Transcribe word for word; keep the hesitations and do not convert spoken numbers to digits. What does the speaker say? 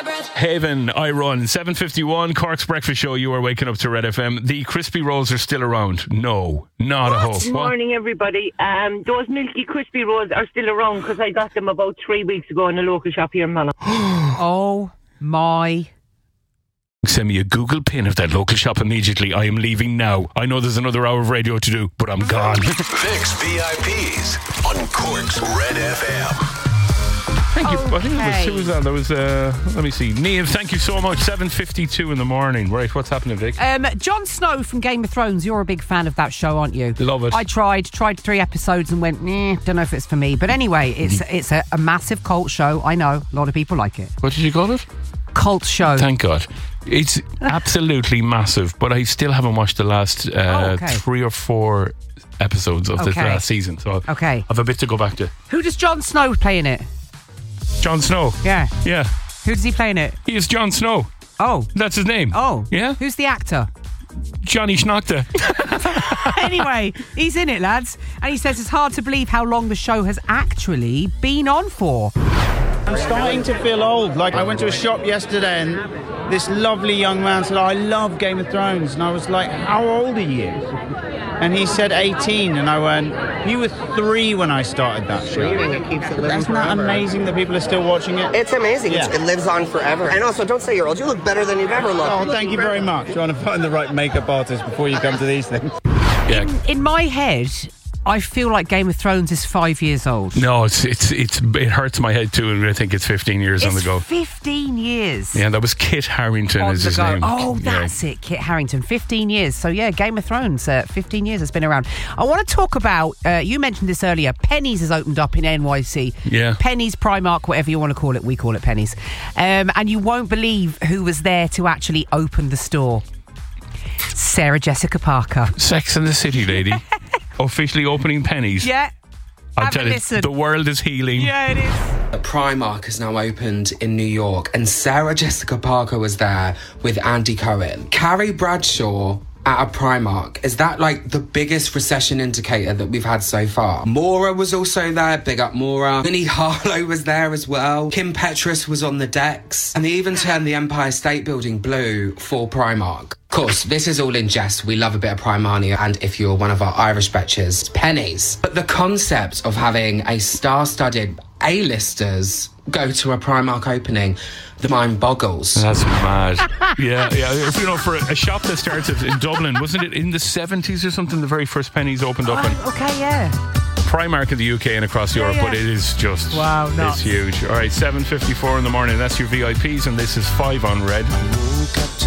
Haven, I Run, seven fifty-one, Cork's Breakfast Show. You are waking up to Red F M. The crispy rolls are still around. No, not what? a hope. Good morning, everybody. Um, those milky crispy rolls are still around because I got them about three weeks ago in a local shop here in Mallow. Oh my. Send me a Google pin of that local shop immediately. I am leaving now. I know there's another hour of radio to do, but I'm gone. Vic's V I Ps on Cork's Red F M. Thank you. Okay. I think it was, who was that? That was, uh, let me see. Niamh, thank you so much. seven fifty-two in the morning. Right, what's happening, Vic? Um, Jon Snow from Game of Thrones. You're a big fan of that show, aren't you? Love it. I tried, tried three episodes and went, eh, don't know if it's for me. But anyway, it's it's a, a massive cult show. I know, a lot of people like it. What did you call it? Cult show. Thank God. It's absolutely massive, but I still haven't watched the last uh, Oh, okay. three or four episodes of the Okay. last season. So Okay. I've a bit to go back to. Who does Jon Snow play in it? Jon Snow. Yeah. Yeah. Who does he play in it? He is Jon Snow. Oh. That's his name. Oh. Yeah? Who's the actor? Johnny Schnachter. Anyway, he's in it, lads. And he says it's hard to believe how long the show has actually been on for. I'm starting to feel old. Like, I went to a shop yesterday and this lovely young man said, I love Game of Thrones. And I was like, how old are you? And he said eighteen. And I went, you were three when I started that show. It keeps it living Isn't that forever. amazing that people are still watching it? It's amazing. Yeah. It's, it lives on forever. And also, don't say you're old. You look better than you've ever looked. Oh, look thank you very incredible. much. Trying to find the right makeup artist before you come to these things. Yeah. In my head, I feel like Game of Thrones is five years old. No, it's it's it's it hurts my head too, and I think it's fifteen years on the It's go. fifteen years. Yeah, that was Kit Harington On is the his go. name. Oh, Yeah. that's it, Kit Harington. fifteen years. So, yeah, Game of Thrones, uh, fifteen years has been around. I want to talk about, uh, you mentioned this earlier, Penny's has opened up in N Y C. Yeah. Penny's, Primark, whatever you want to call it. We call it Penny's. Um, and you won't believe who was there to actually open the store. Sarah Jessica Parker. Sex and the City lady. Officially opening Pennies. Yeah. I'll Have a tell you, listen. the world is healing. Yeah, it is. Primark has now opened in New York, and Sarah Jessica Parker was there with Andy Cohen. Carrie Bradshaw at a Primark, is that like the biggest recession indicator that we've had so far? Maura was also there, big up Maura. Winnie Harlow was there as well. Kim Petras was on the decks, and they even turned the Empire State Building blue for Primark. Of course, this is all in jest. We love a bit of Primani, and if you're one of our Irish betches, Pennies. But the concept of having a star-studded A-listers go to a Primark opening, the mind boggles. That's mad. yeah, yeah. If, you know, for a, a shop that started in Dublin, wasn't it in the seventies or something? The very first Pennies opened up, and Oh, okay, yeah. Primark in the U K and across Europe, yeah. but it is just Wow, it's nuts. huge. All right, seven fifty-four in the morning. That's your V I Ps, and this is five on Red.